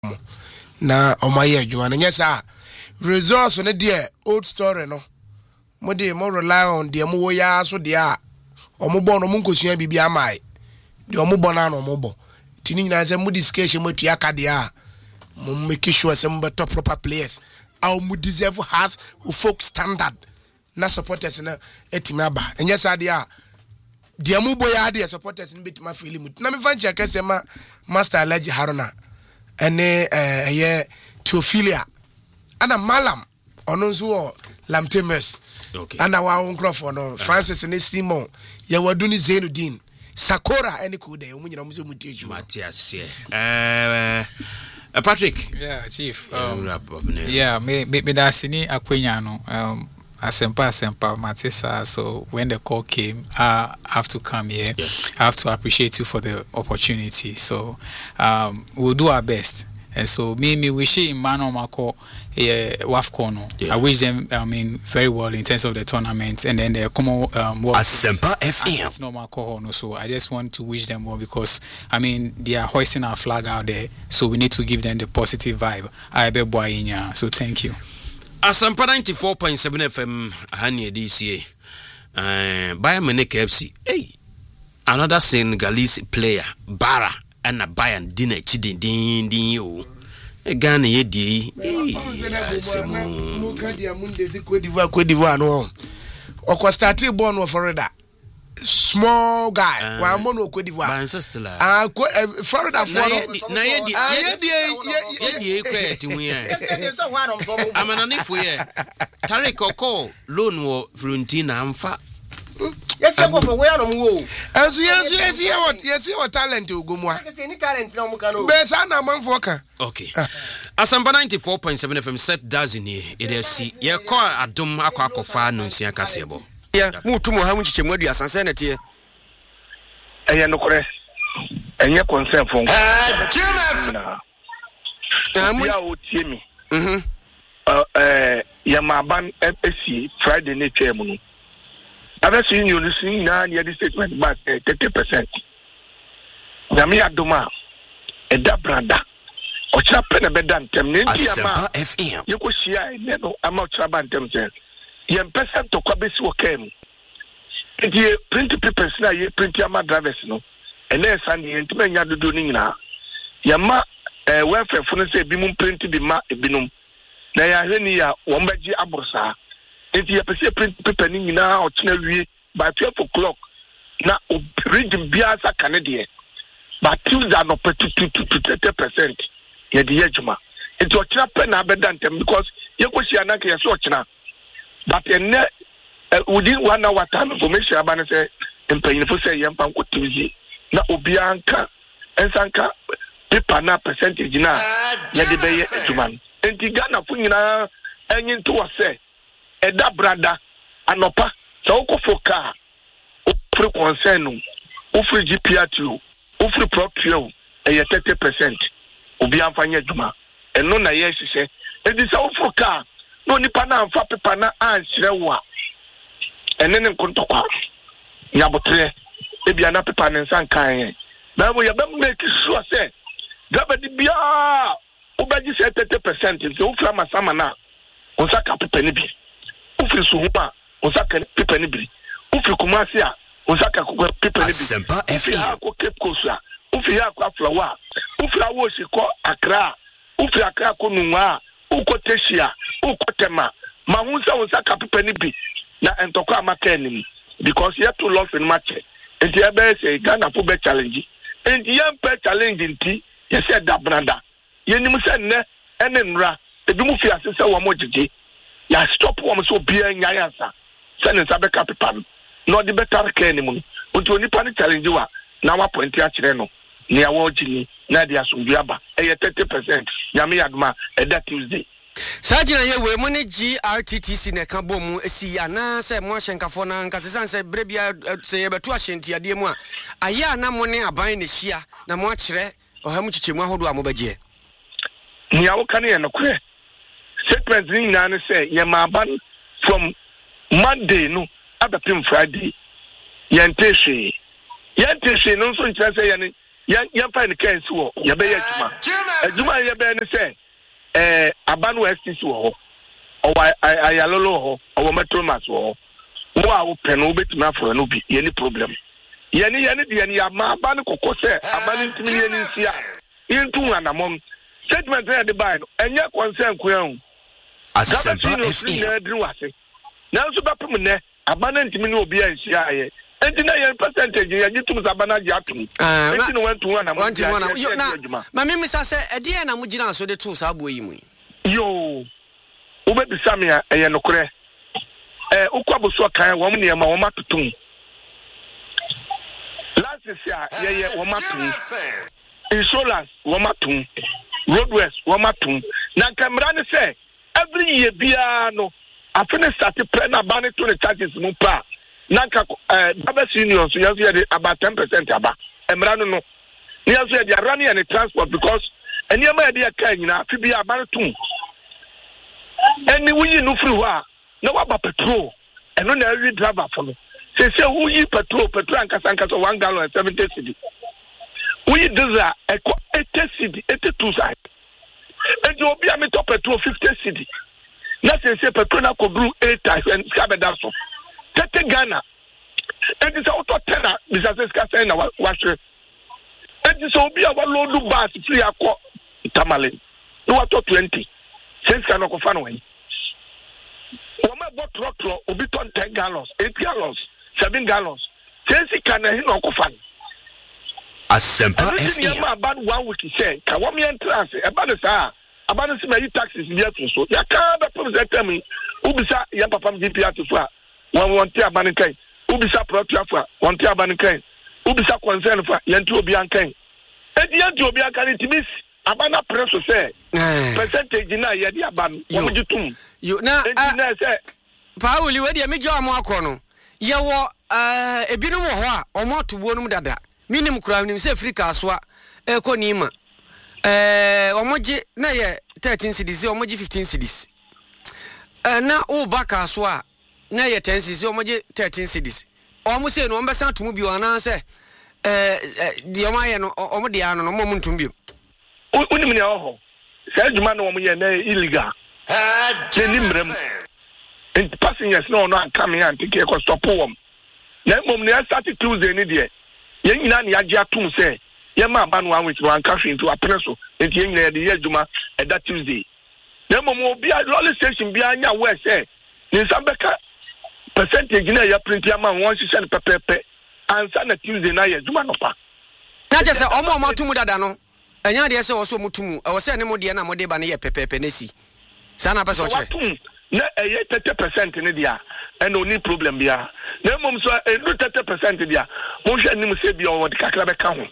na omaye adwuma na nyesa results ne de old story no mo de mo rely on de mo wo ya so de a omo no mo nkosua bibia mai de omo na no mo bo tini nyina se mo discussion mo tua ka de a mo make sure se mo better proper players our mo deserve has folk standard na supporters na etima ba nyesa de a de mo ya de supporters ni betima feel mu na me fan check se ma master Alhaji Haruna ene Teophilia ana Malam ono nso Lamtemes ana wa nkrofo no Francis ne Simon ya waduni Zainuddin Sakora ene kude omu nyina muso muteju Matias Patrick. Yeah, Chief. Me dasini akwenya no. Asempa Matisa. So when the call came, I have to come here. Yeah. I have to appreciate you for the opportunity. So we'll do our best. And so me wish Emmanuel Mako Wafcono. I wish them very well in terms of the tournament and then the common Asempa FM. It's not Mako no. So I just want to wish them well because they are hoisting our flag out there. So we need to give them the positive vibe. So thank you. Asampa 94.7 FM Hania DCA. Bayern Munich FC. Hey, another Senegalese player, Bara, and a Bayern dinner chidin din you. A Ghana yedi. Cote d'Ivoire no. Okwa started born of Florida. Small guy, wa mono Cote d'Ivoire. Florida for na yedi equate we amanani for ye Tarek Oko loan wo Fiorentina amfa. Yes, I go for where no wo. Yes, what talent ugumwa. Any talent no mukano. Besa na manfo ka. Okay. Asampa 94.7 FM set does in here. It is see. Ye call adom akwa no nsia kasebo. Yeah, mutu mo ha mu chichemu aduasan se na tie. Eye no kore. Enye concern fon. Ya o tie mi. Ya maban FSC Friday na twem no. Abesi you no sin na near the statement back 30%. Na me adoma e da branda. O cha pe na beda ntem na ndi ama FM. Ye ko hia e no ama o cha ba ntem se. Ye mpesa to kwa besi wo kem. Enti print papers na ye print ama drivers no. Ene san ye ntuma nya dodo ni nyina. Ye ma welfare funu se bi mu print bi ma ebinum. Na ya hwani ya wo mbaji abrosa. Enti ye pese print paper ni nyina o tena wie by 12 o'clock na o read bia sa kanede. But Tuesday no pe 30%. Ye de yejuma. Enti o tena pe na beda ntem because ye ko hia na ke ye so tena. But within 1 hour time information about say empanyinfo say yempa nkotizi na obianka ensanka paper na percentage na ya de beye adwuma enti Ghana fu nyina enyin to wose eda brada anopa so okofoka ofre concern ofre GPR2 ofre proprio 30% obianfa nya adwuma eno na ye hihye edi so ofoka no nipa na amfa pepa na anhyerewa enene nkontokwa yabotre ebia na pepa ne nsan kan na mo yaba make sure say gabadi bia obaji 30% nse ofra masama na onsaka pepa ne bi ofri suhuma onsaka pepa ne bi ofri kumasi a onsaka pepa ne bi ofri ko Cape Coast a ofri akwa flower ofri awo shiko Accra ofri Accra ko nunwa ukotesia ukotema mahunsa onsaka pepa ne bi na entokwa amaka enim because you have to love in match and you be say Ghana for be challenge and you am challenge nti you say da branda you nim say ne enenra ebi mu fi asese wo mo jeje ya stop wo mo so bia nya yansa say ne sabe capital no the better care enim unto onipa ne challenge wa na wa point a kire no ne awo gini na dia so biaba e 30% nyame yaduma e that Tuesday. Sajina ye we mo ne GRTTC ne ka bom esi ana se mo ahyenkafo na nkasesan se brebia se ye betu ahyenti ade mu a aya na mo ne aban ne hia na mo akire ohamu chichemu ahodo a mo bagye ni awo kan ye no kure statement ni na ne se ye ma ban from Monday no abapim Friday yentehwe no so nkyerɛ se ye ne yan find can so ya be adwuma ya be ne say abanu STC wo o ayalolo ho o metromas wo a wo pɛ no wobɛtumi aforo no bi yɛ ni problem yɛne deɛ ne yɛama aba ne kɔkɔ sɛ aba ne ntimi yɛ ne nsia yɛntu anamɔm statement yɛ de bae no ɛnyɛ concern koa ho Asempa FM adiri wase nanso bɛpem nnɛ aba ne ntimi ne obi anhyia ayɛ enti na yɛn percentage yɛgye tum sɛ aba no agye atom enti ne wantu anamɔm ma me misa sɛ ɛdeɛ na mogyina so de to saa aboɔ yi mu yo wobɛbisa me a ɛyɛ nokorɛ ukwabuso kan wo mne ma wo matotum last year ye wo matum insurance wo matum roadways wo matum na kamera ne say every year bia no afene start plan aba ne to the charges mu pa na ka Babes Union so yaso ye about 10% aba emra no ne yaso ye dia run and transport because eniema ye dia kan nyina fi bia aba ne tum eni wuyi no free ho na waba petrol eno na every driver follow say who yi petrol ankasa 1 gallon 70 cedi who yi diesel eko 80 cedi 82 side and obi am to petrol 50 cedi na say petrol na ko bru 8 times and scabeda so 30 Ghana and this auto tenor business ka say na wahwe and this obi a wa load bus free akọ tamale no wa to 20 since ka no ko fa no wen Wama bought rock obi ton 10 gallons, 8 gallons, 7 gallons. Sensi kana hin okofan. Asempa FM. Yama about 1 week say, ka wami entrance about sa, about si me taxes bi so. Ya ka ba present me, ubisa ya papa GPA to fa. Won te abani kan. Ubisa property fa, won te abani kan. Ubisa concern fa, yantu obi an kan. E yantu obi an kan timis abana press say. Percentage na ye di aban, wo jitum. You na Pauli we dia me gya mo akono ye wo ebinu wo ho a omo tobuo num dada minim kura nim se Africa so a ekonima omoje na ye 13 cedis omoje 15 cedis na o baka so a na ye 10 cedis omoje 13 cedis omo se no ombesa tomu bi wana se di omo ye no omo dia no omo ntum bi unim ne ho se adwuma no omo ye na illegal Nimrem and passengers no come here and take a stop home. Then mom near started Tuesday any day. Yen nan yaja tum say, Yama ban 1 week one country into a presso, and yen the Yajuma at that Tuesday. Then mom will be a lolly station behind your west say, in some percentage in your print yaman once you send pepe and Sunday Tuesday night Jumanopa. Not just a omo matumudano, and ya say also mutumu, I was saying no dia na mode ban ye pepe penesi. Sana pesa ochre na 30% ne dia and no need problem bia na mom so 30% dia mo hwe nim se bia o de kakra be ka ho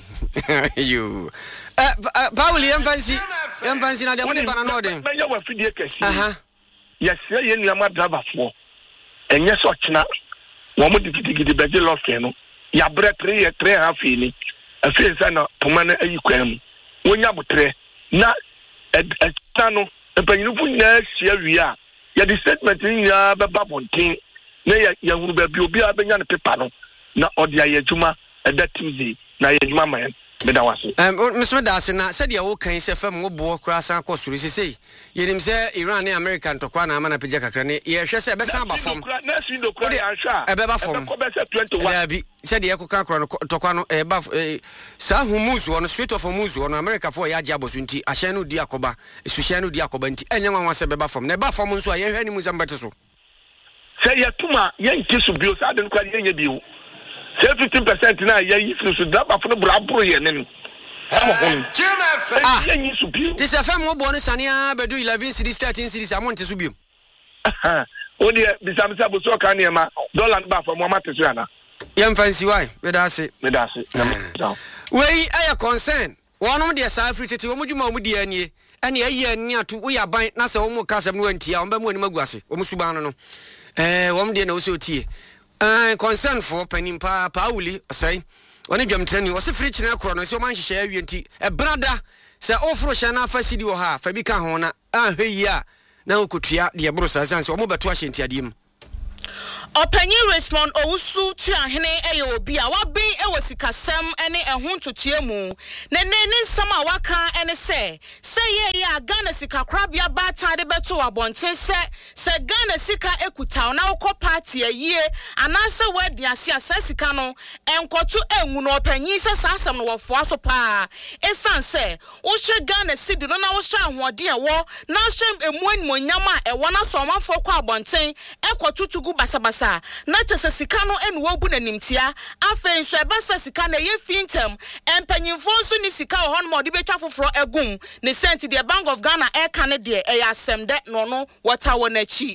you Pauli emfancy na de mo de bana no de me ya wa fidie kasi yes ye nuama driver fo enye so chena wo mo digidi be je lost no ya bre 3 half ni afi na poma na ayi kwam wonya botre na etano empanyinufo nyina sia wia ya di statement nyina beba bonten na ya huru ba bi obi a benya ne paper no na odi ayadwuma eda Tuesday na ayadwuma man me da wase Mr. Dase na said ya wo kan se fam wo bo kra san kosuru sesei yenim se Iran ne America ntokwa na amana pija kakra ne ye hwe se be san ba fam na si do kra ya hwa e be ba fam ko be se 21 bi said ye ko kan kra no tokwa no e ba sa humuzu on street of humuzu on America for ya agi abosu nti ahye no di akoba esuhye no di akoba nti enye nwanwa se be ba fam na ba fam nso a ye hwe ni mu zambete so se ye tuma ye nkisu bio sa de no kwa ye nya bio 50% na ya yi so draba fo no brabro ye ne this FM mo bonus ania bedu 11 cities 13 cities amonte so biom odi bisamsa bo so kan ma dollar ba for mo mate so ana yam fancy why me da se we aya concern wonom de sa free tete wo mudwuma wo mudi anie ane ayi ani ato wo ya ban na se wo mo kasem no antia wo ba mu ani maguase wo musuban no wo de na wo se otie concern for penimpa Pauli say oni dwamtrani wo se free china kro no se o man hihye awie nti brada se ofro hye na afa sidi wo ha fa bi ka ho na ahwe yi a na okotua de bro sa sanse o mo beto ahye ntiadiem Openyi Richmond Owusu Tuahene eyo obi a wabin ewo sikasem ene ehun totiemu ne nsama waka ene se ye ya Ghana sika krabia bata de beto abonten se Ghana sika ekuta na ukọ party ayie anase wedi ase sika no enkoto enwu no opanyi se sasem no wofo aso pa esan se wo hwe Ghana sidi no na wo hwe ahoɔden ewo na hwe emuanimo nyama ewo na so omafo kwa abonten ekoto tugu basabasa na chese sika no enu wobu nanimtia afen so ebasa sika na ye fintem empanyimfo nso ni sika ho no ma odi betwa foforo egum ne senti the Bank of Ghana eka ne de eyasem de no water wonachi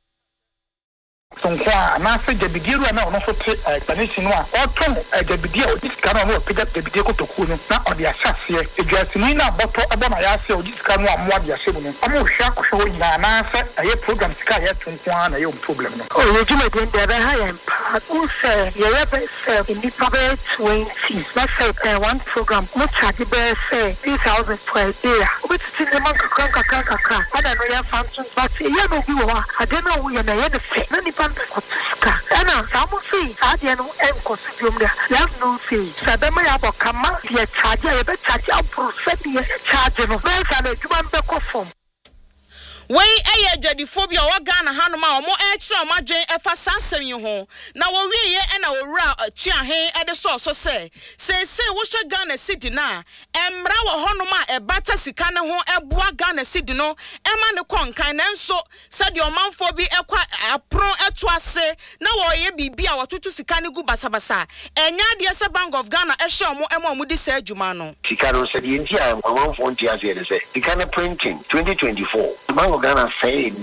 Sonkwa na se debidiru na ono so te explanation no a oton debidia odisika no pega debidia kotoku no na odi asase eduasini na boto ebo na ya se odisika no amwa dia se mu no amu hwa kohwo nyina na se aye program sika ye tonkwa na ye problem no oh you give me the high impact who say ye be say in the private 20 let's say one program no charge be say 3,000 per year which is the man kaka ada no ya function but ye no bi wo a de no we na ye de fe na ni Kotiska. Ena, samu si, adienu kosidium de. Let's no see. Sadema ya bokama, ye charge, ye be charge, prosedi ye charge no. Bensa ne juman be kofom. Wey eye jadifobia wa Ghana hanoma omo echi omadwen efa sasem yi ho na wo wiye na wo wura tuahen ede so se wo hwe Ghana city na emra wo honoma ebata sika ne ho eboa Ghana city no ema ne konkan na nso se de omanfo bi ekwa apron eto ase na wo ye bibia watoto sika ne gu basabasa enya de se Bank of Ghana ehye omo omo di se adwuma no sika no se de ntia omanfo ntia se de se sika ne printing 2024 Bank of Ghana say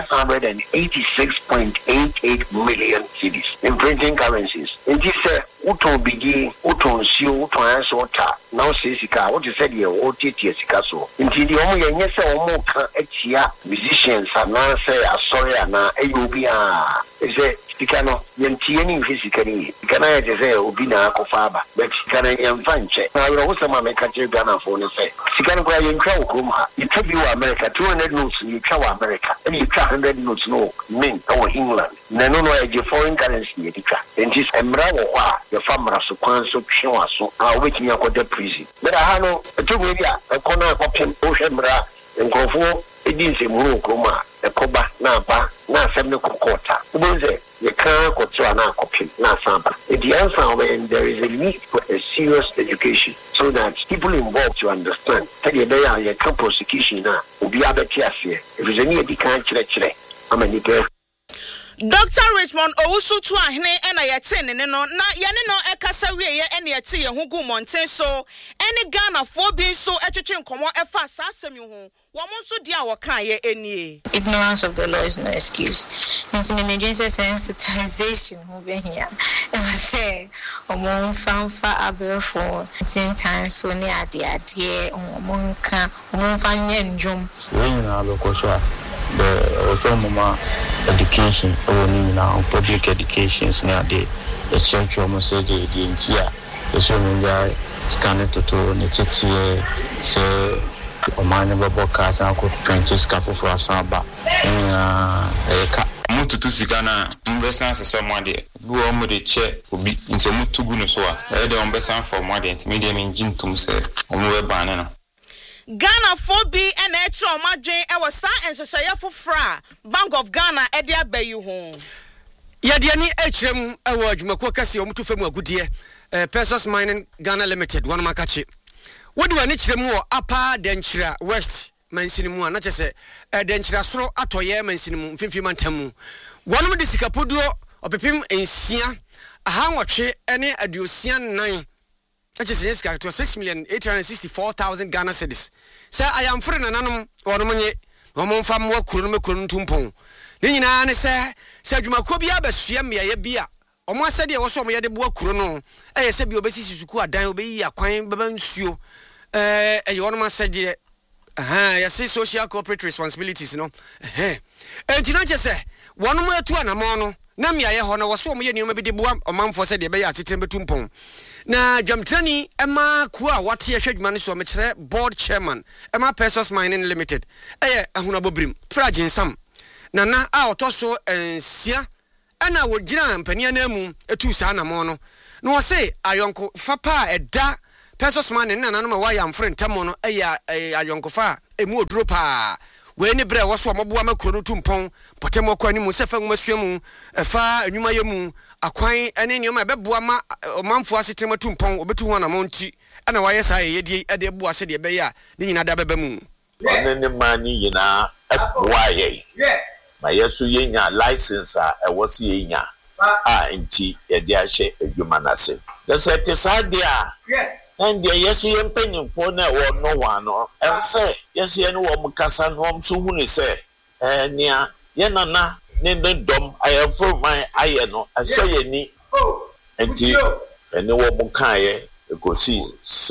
986.88 million cedis in printing currencies. And this uton bigi, uton sio, uton ansota. Now say sika, what you said here, OTT sika so. Until the omo yenyese omo kan etia musicians ana say sorry ana eyobia. Is sika no yentie ni sika ni. Sika na ye say obi na akofaba. But sika na yemfanche. Na we wo sama meka che Ghana for no say. Sika no kwa yentwa okrom ha. You tell you America 200 notes you twa America. And you try 100 notes no mean our England. Na no a foreign currency ye twa. And this emra wo kwa the famra so kwan so twa so. Ah wetimi akode prison. But ha no to we bia e kono akopem o hwemra nkofo edinse mu okrom ekoba na ba na asem ne kokota ubonze ye kan kotua na akopim na samba the answer when there is a need for a serious education so that people involved to understand that they are a prosecution na obi abeti ase if is any edikan kire amani pe Dr. Richmond Owusu Tuahene ena yete ne no na yene no ekasa wieye ene yete ye hugu monten so ene Ghana fo bi so etwetwe nkomo efa sasem hu wo mo so dia wo kan ye enie ignorance of the law is no excuse into emergency sensitization who be here and I say omo fanfa abefo tin time so ni ade omo nka omo fanye njum when na lokosha the also mama education or now public education na the church almost say the intia the so we scan it to ne titie say o man babo ka san ko princes ka for asaba ka mututu sika na mbesa se mo de bu o mo de che obi nso mutugu no so a de on besa for mo de media me njintum se o mo we ban no Ghana Fobi and Etro Madrin ewa sa enshashaya fofra Bank of Ghana edi abayi ho. Yadiani hrem ewa adwumako kase omuto fam agudie Pesos Mining Ghana Limited one makachi. Wodi wani kyerem wo apa denkyira West mansinimu na kyese denkyira soro atoye mansinimu mfimfim antamu. Wonom de sikapoduo opepim ensia aha nwotwe ene aduosia nan which is yes, 6,864,000 Ghana cedis. Say I am free nanom or money, or mon fam work couldn't tumpon. Nina say, Jumako be a best me a beer. Or more said there was some other work chrono. I said your basis is quite down be a quine babansu. You want my said, I say social corporate responsibilities, no. And you know, just say, one more to an amono. Nami I honor was so many maybe the boam or man for said the bay at September tumpon. Na Jamtani Emma Kwa what ye shed man so much board chairman Emma Pesos Mining Limited. Ahunabobrim, Fragin Sam. Nana out also and Sia ana wogina mpania na mu etu saa na mo no no wo se ayonko fa pa eda pesos man na nanom wa ya mfre ntamo no ayonko fa emu oduro pa we ni bre wo so omoboa makro no tumpon potemo kwa ni mu se fa ngumasuamu fa anwuma yemu akwan ene nioma beboa ma manfo asetrema tumpon obetu ho na monti ana wa yesa yedi ade boa se de be ya ni nyina da beba mu ne mani yina waye ma yesu yenya license a ewosi yenya nti yede ahye adwuma na se se te sadia and the yesu yempanyimfo na wo no wa no say yesu ye no wo mukasa no mso hu ni se nia ye nana ne dom ayefo man aye no aso ye ni nti ene wo mukaye go see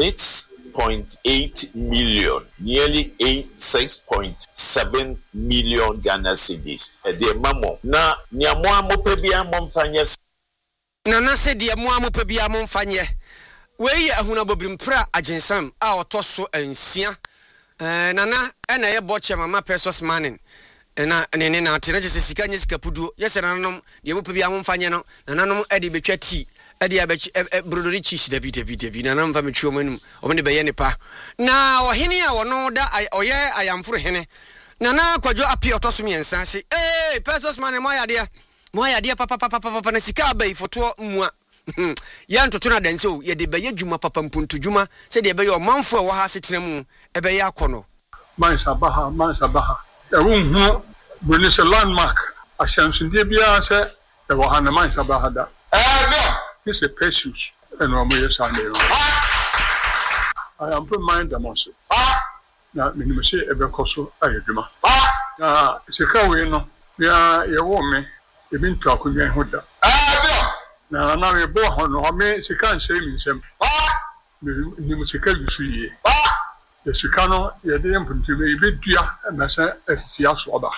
6.8 million, nearly 6.7 million Ghana cedis. De mamo na niamwa mo pebia mo mfanye na na se de mo mo pebia mo mfanye we ahuna bobrimpra agensam a otoso ansia nana ena ye boche mama pesos manin na nene na tena je sika nyesika puduo yese nanom de mo pebia mo mfanye no nanom edi betwa ti edi abechi brodori chish David na namfa metwe omanum omne beye ne pa na ohene a wono da oye ayamforo hene nana kwadwo apie otoso miensa se pesos manin mo yade papa na sika abai foto mua ya ntoto na danse o ye de beye djuma papa mpuntu djuma se de beye o manfo wa ha setena mu e beye akono man sabaha e wonhu bonus landmark ashamsinde bia se e wo ha na man sabaha da this is precious and no more Sunday I am for mind them also na minimum say e be koso ayedwuma sika we no ya ye wo me e bi ntu akonwa hoda na na we bo ho no me sika nse mi nsem ni mu sika yusu ye ye sika no ye de mpuntu be be dua na se afia so oba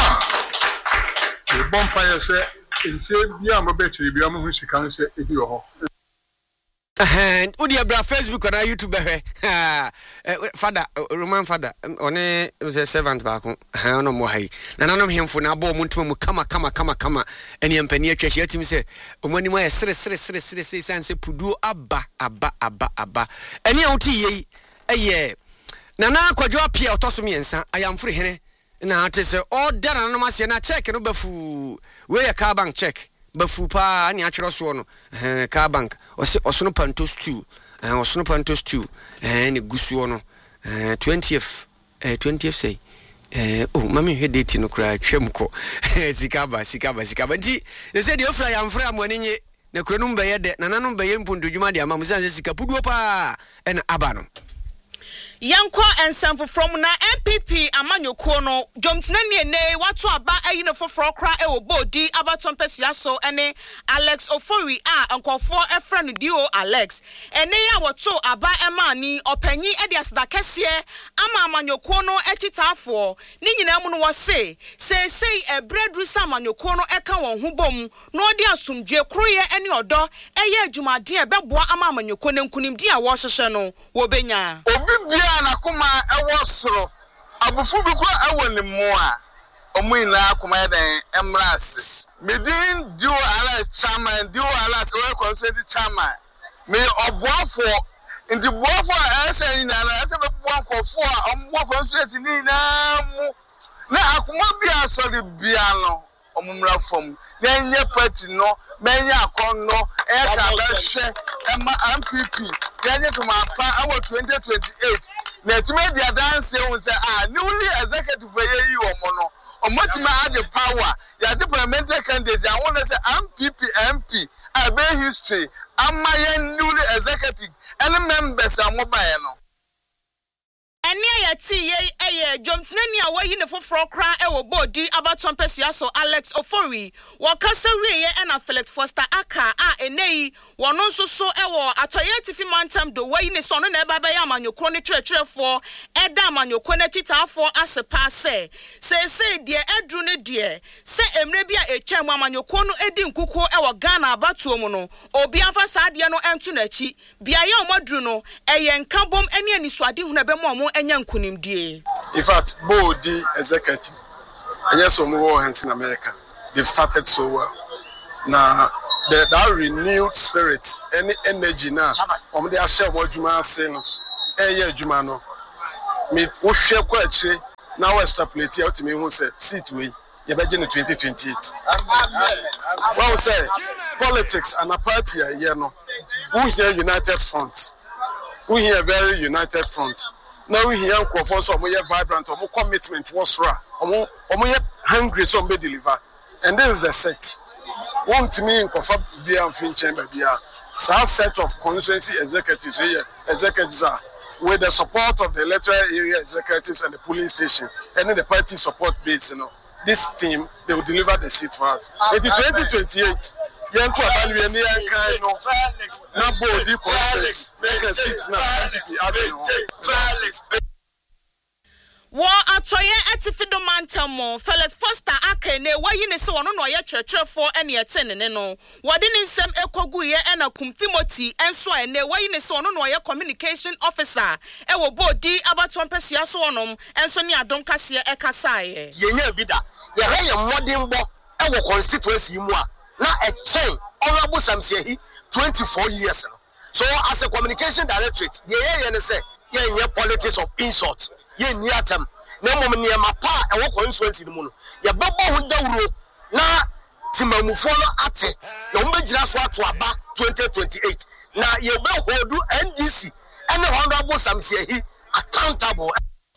ye bompa ye se infe bia mo betri bia mo hu sika no se ebi ho and udi abra Facebook na YouTube father Roman father one was a servant back no mo hai na nanom hemfo na abo muntuma mu kama eni empani atwa hia tim se omani mo sere sanse puduo aba eni a wuti yi eye na kwadwo apia otoso miensa ayamfre hene na atese order na nanom ase na check no bafu we ya car bank check bafu pa ani atwero so no car bank osono pantos 2 ni gusuo no 20th say mami he date no kra twemko sikaba nti se de ofra ya mfra amone nye na kronum be ye de nananom be ye mpundu djuma de amamu sanse sikapuduo pa na aba no Yanko ensamfo from na MPP amanyoko no jomtnani ene watu aba ayine foforo kra ewo bodi abaton pesia so ene Alex Ofori ankofo efra no dio Alex ene ya woto aba emani opanyi ede asda kese ama amanyoko no echitafo ni nyina mu no wose sei ebredru samanyoko no eka won hubom no odi asumdwe kroye ene odo eye adwumade ebeboa ama amanyoko ne nkunimdi a wo hyehye no wo benya na kuma ewo soro abufu bi ko ewo ni mu a omuina kuma den emras medin dio ala chairman dio ala so consultant chairman me obuafo ndi buafo ese ni na ese be buafo a ombo consultant ni na mu na akuma bi asori bia no omumra fom na nye party no menya akonno e ka ba hwe ema MPP yenye to mapa awo 2028 na tumedia dance won say newly executive ye yi omo no omotima had the power ya the parliamentary candidate I want to say MP abe history amaye newly executive any members amobaye no eni ayati ye jomtnani awayi ne foforo kra ewo bodi abaton pesia so Alex Ofori wakasa wiye na Felix Foster aka enei wono nso so ewo atoye tifi mantam do wayi ne so no na eba ya amanyokro ne trerefo eda amanyokro na titafo asepa se de edru ne de se emre bia etwam amanyokro no edi nkuko ewo Ghana abatuo mu no obi afa saade no entu na chi bia ye omadru no eye nkabom eni anisuade hu na be mo enya nkunimdie. In fact, board executive and yes, more hands in America. They've started so well. na that renewed spirit any energy na they are share what Juma say no Juma no me wo hwe kwa akire na we extrapolate out me hu say seat we ye be in 2028 well say politics and a party here no we here united front we here very united front now we here nkofo so mo vibrant mo commitment was ra mo hungry so be deliver and this is the set want me nkofo bia mfin chamber bia set of constituency executives here executives are with the support of the electoral area executives and the polling station and the party support base this team they will deliver the seat for us in 2028 young to evaluate any kind of number of consensus make a seat now Wa atoye atifido mantamo Felix Foster akene wayi ne se wono no ye twetwefo ene etene no wode ne nsem ekoguye ena kum Timothy enso ene wayi ne se wono no ye communication officer e wo bodi abaton pesia so wonom enso ne adom kase ekasaye yenya bida ye hye modern bo e wo constituency mu a na e chen honorable Samsehi 24 years no so as a communication directorate ye ne say ye politics of insult ye ni atam na mom ne ma pa e wo constituency mu no ye babo ho dawuro na timamufo no ate na mbe gira so ato aba 2028 na ye be hodu NDC and honorable Samsehi accountable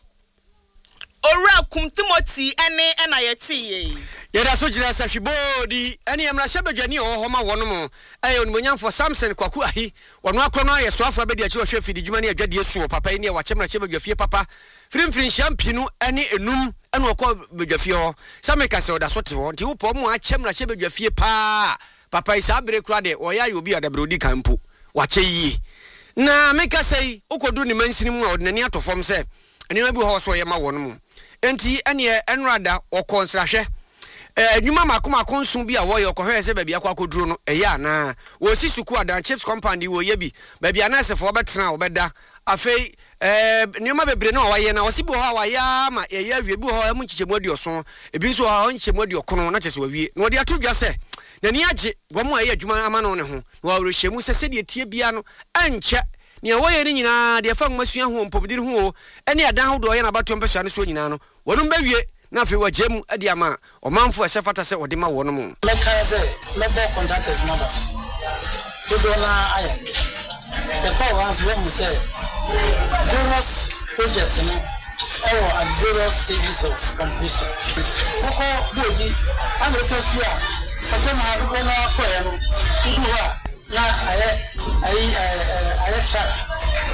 Ora kum Timothy ene na yeti ye da so gira sa hwibodi ene yemra hyebadwani o homa wono mo aye onimonyamfo Samson Kwaku ahi wono akrono aye so afra bedi akiro hwe fidi dwuma ne adwade esu papa ene wa chemra hyebadwafie papa frimfrin champinu ene enum ene okọ badwafie ho sameka se oda so te ho nti wo po mo achemra hyebadwafie pa papa isa bere kura de oya ye obi adabrodi kampu wache yi na meka sei okodu ni mansini mu a odnani atofom se ene na bi ho so ye ma wono mo enti ene enrada okonsrahwe adwuma makoma konsu bi a wo ye okohwe se babia kwa koduro no eya na wo si suku adan chips compound wo ye bi babia na sefo obetena obeda afei nioma bebre na waye na wosibi ho awaya ma ye awie bi ho emu nchichemu adioso ebi so ho nchichemu adiokono na chese wawie na odi atodwa se na ni age gomo aye adwuma amano ne ho wa worohyemu se de tie bia no anche ni awoye ni nyina de fa ngmasua ho mpobidiri ho ene adan ho do ye na bato mpesua ne so nyina no wonu mbawie na fe wagem adi ama omanfo asefata se odi ma wono mu meka se labor contractors number do na aya the call was when we say various projects at various stages of completion koko bodi american sphere ajama na ko ya no na aya track